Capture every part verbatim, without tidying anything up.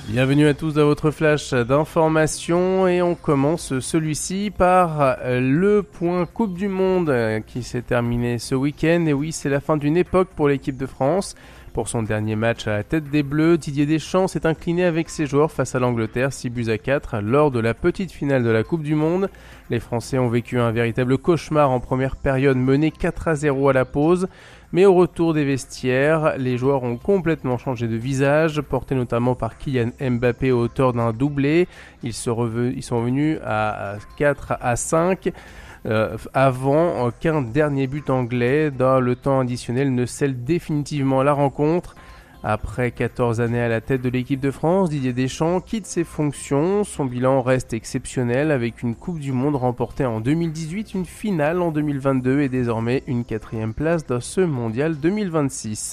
Bienvenue à tous dans votre flash d'information et on commence celui-ci par le point Coupe du Monde qui s'est terminé ce week-end. Et oui, c'est la fin d'une époque pour l'équipe de France. Pour son dernier match à la tête des Bleus, Didier Deschamps s'est incliné avec ses joueurs face à l'Angleterre six buts à quatre lors de la petite finale de la Coupe du Monde. Les Français ont vécu un véritable cauchemar en première période, menés quatre à zéro à la pause. Mais au retour des vestiaires, les joueurs ont complètement changé de visage, portés notamment par Kylian Mbappé au hauteur d'un doublé. Ils, se reve- ils sont revenus à quatre à cinq. Euh, avant qu'un dernier but anglais dans le temps additionnel ne scelle définitivement la rencontre. Après quatorze années à la tête de l'équipe de France, Didier Deschamps quitte ses fonctions. Son bilan reste exceptionnel avec une Coupe du Monde remportée en deux mille dix-huit, une finale en deux mille vingt-deux et désormais une quatrième place dans ce mondial deux mille vingt-six.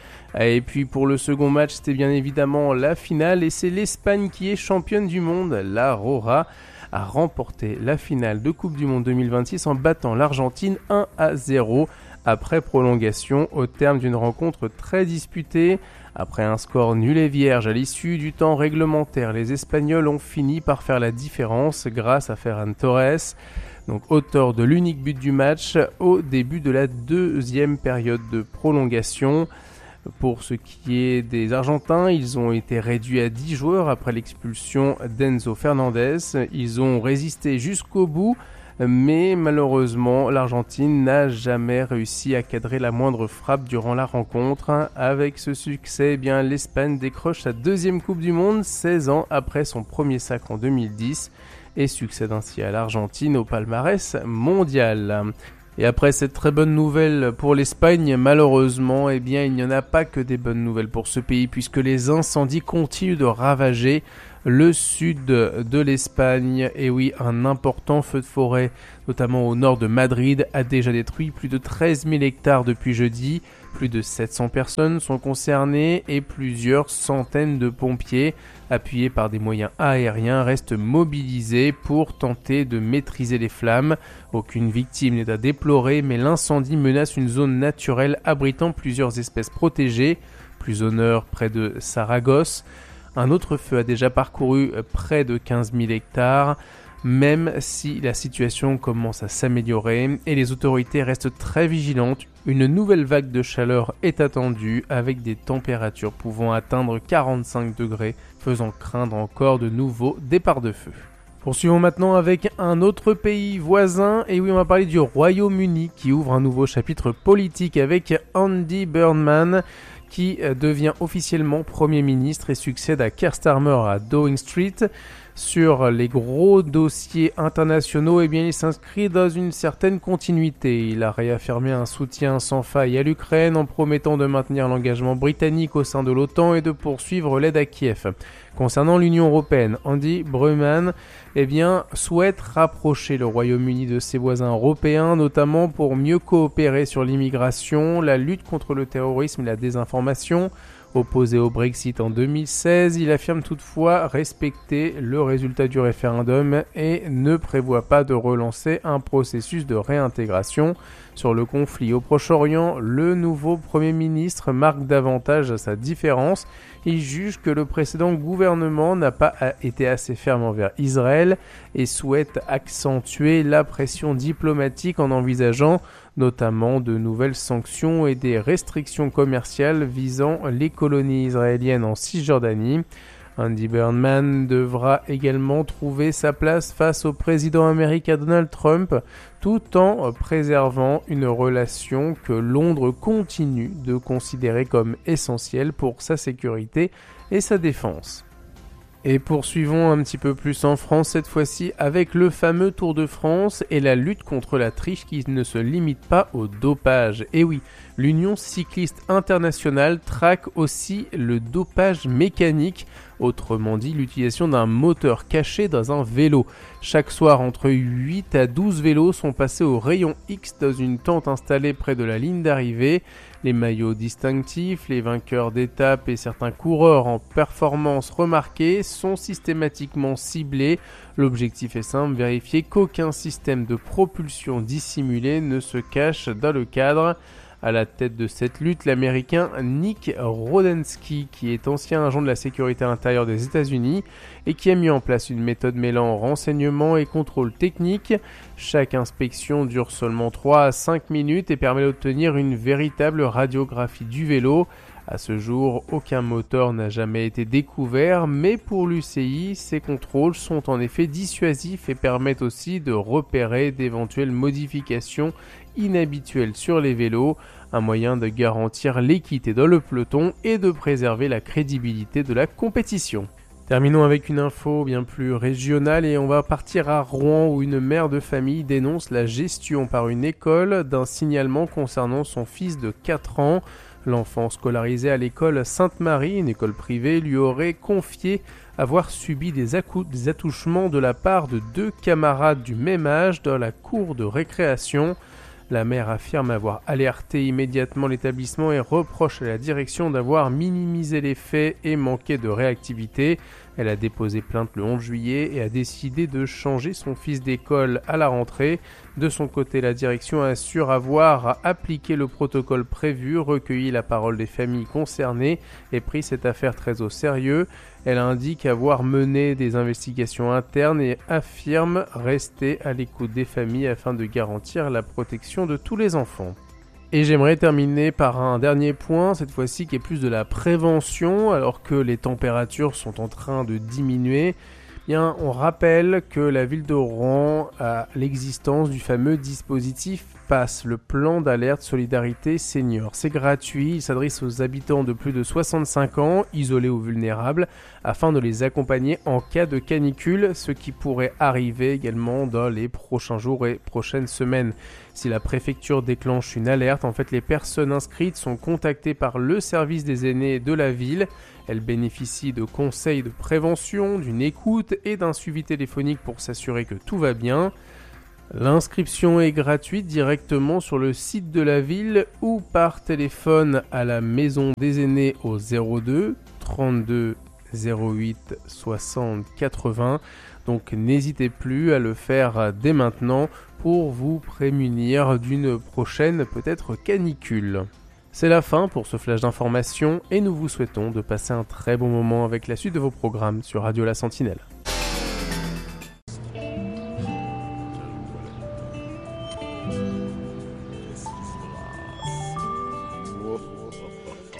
Et puis pour le second match, c'était bien évidemment la finale et c'est l'Espagne qui est championne du monde. La Roja a remporté la finale de Coupe du Monde deux mille vingt-six en battant l'Argentine un à zéro après prolongation au terme d'une rencontre très disputée. Après un score nul et vierge à l'issue du temps réglementaire, les Espagnols ont fini par faire la différence grâce à Ferran Torres, donc auteur de l'unique but du match au début de la deuxième période de prolongation. Pour ce qui est des Argentins, ils ont été réduits à dix joueurs après l'expulsion d'Enzo Fernandez. Ils ont résisté jusqu'au bout, mais malheureusement, l'Argentine n'a jamais réussi à cadrer la moindre frappe durant la rencontre. Avec ce succès, eh bien, l'Espagne décroche sa deuxième Coupe du Monde, seize ans après son premier sacre en deux mille dix, et succède ainsi à l'Argentine au palmarès mondial. Et après cette très bonne nouvelle pour l'Espagne, malheureusement, eh bien, il n'y en a pas que des bonnes nouvelles pour ce pays puisque les incendies continuent de ravager le sud de l'Espagne. Et oui, un important feu de forêt, notamment au nord de Madrid, a déjà détruit plus de treize mille hectares depuis jeudi. Plus de sept cents personnes sont concernées et plusieurs centaines de pompiers, appuyés par des moyens aériens, restent mobilisés pour tenter de maîtriser les flammes. Aucune victime n'est à déplorer, mais l'incendie menace une zone naturelle abritant plusieurs espèces protégées. Plus au nord, près de Saragosse, un autre feu a déjà parcouru près de quinze mille hectares. Même si la situation commence à s'améliorer et les autorités restent très vigilantes, une nouvelle vague de chaleur est attendue avec des températures pouvant atteindre quarante-cinq degrés, faisant craindre encore de nouveaux départs de feu. Poursuivons maintenant avec un autre pays voisin, et oui, on va parler du Royaume-Uni qui ouvre un nouveau chapitre politique avec Andy Burnham qui devient officiellement Premier ministre et succède à Keir Starmer à Downing Street. Sur les gros dossiers internationaux, eh bien, il s'inscrit dans une certaine continuité. Il a réaffirmé un soutien sans faille à l'Ukraine en promettant de maintenir l'engagement britannique au sein de l'OTAN et de poursuivre l'aide à Kiev. Concernant l'Union européenne, Andy Burnham eh bien, souhaite rapprocher le Royaume-Uni de ses voisins européens, notamment pour mieux coopérer sur l'immigration, la lutte contre le terrorisme et la désinformation. Opposé au Brexit en deux mille seize, il affirme toutefois respecter le résultat du référendum et ne prévoit pas de relancer un processus de réintégration. Sur le conflit au Proche-Orient, le nouveau Premier ministre marque davantage sa différence. Il juge que le précédent gouvernement n'a pas été assez ferme envers Israël et souhaite accentuer la pression diplomatique en envisageant notamment de nouvelles sanctions et des restrictions commerciales visant les colonies israéliennes en Cisjordanie. Andy Burnham devra également trouver sa place face au président américain Donald Trump, tout en préservant une relation que Londres continue de considérer comme essentielle pour sa sécurité et sa défense. Et poursuivons un petit peu plus en France cette fois-ci avec le fameux Tour de France et la lutte contre la triche qui ne se limite pas au dopage. Et oui, l'Union cycliste internationale traque aussi le dopage mécanique, autrement dit l'utilisation d'un moteur caché dans un vélo. Chaque soir, entre huit à douze vélos sont passés au rayon X dans une tente installée près de la ligne d'arrivée. Les maillots distinctifs, les vainqueurs d'étapes et certains coureurs en performance remarquée sont systématiquement ciblés. L'objectif est simple, vérifier qu'aucun système de propulsion dissimulé ne se cache dans le cadre. À la tête de cette lutte, l'Américain Nick Rodensky, qui est ancien agent de la sécurité intérieure des États-Unis et qui a mis en place une méthode mêlant renseignement et contrôle technique. Chaque inspection dure seulement trois à cinq minutes et permet d'obtenir une véritable radiographie du vélo. À ce jour, aucun moteur n'a jamais été découvert, mais pour l'U C I, ces contrôles sont en effet dissuasifs et permettent aussi de repérer d'éventuelles modifications inhabituelles sur les vélos, un moyen de garantir l'équité dans le peloton et de préserver la crédibilité de la compétition. Terminons avec une info bien plus régionale et on va partir à Rouen où une mère de famille dénonce la gestion par une école d'un signalement concernant son fils de quatre ans. L'enfant scolarisé à l'école Sainte-Marie, une école privée, lui aurait confié avoir subi des, accou- des attouchements de la part de deux camarades du même âge dans la cour de récréation. La mère affirme avoir alerté immédiatement l'établissement et reproche à la direction d'avoir minimisé les faits et manqué de réactivité. Elle a déposé plainte le onze juillet et a décidé de changer son fils d'école à la rentrée. De son côté, la direction assure avoir appliqué le protocole prévu, recueilli la parole des familles concernées et pris cette affaire très au sérieux. Elle indique avoir mené des investigations internes et affirme rester à l'écoute des familles afin de garantir la protection de tous les enfants. Et j'aimerais terminer par un dernier point, cette fois-ci qui est plus de la prévention, alors que les températures sont en train de diminuer. Bien, on rappelle que la ville de Rouen a l'existence du fameux dispositif PASS, le plan d'alerte solidarité senior. C'est gratuit, il s'adresse aux habitants de plus de soixante-cinq ans, isolés ou vulnérables, afin de les accompagner en cas de canicule, ce qui pourrait arriver également dans les prochains jours et prochaines semaines. Si la préfecture déclenche une alerte, en fait les personnes inscrites sont contactées par le service des aînés de la ville. Elles bénéficient de conseils de prévention, d'une écoute et d'un suivi téléphonique pour s'assurer que tout va bien. L'inscription est gratuite directement sur le site de la ville ou par téléphone à la maison des aînés au zéro deux trente-deux zéro huit soixante quatre-vingts. Donc n'hésitez plus à le faire dès maintenant pour vous prémunir d'une prochaine peut-être canicule. C'est la fin pour ce flash d'information et nous vous souhaitons de passer un très bon moment avec la suite de vos programmes sur Radio La Sentinelle.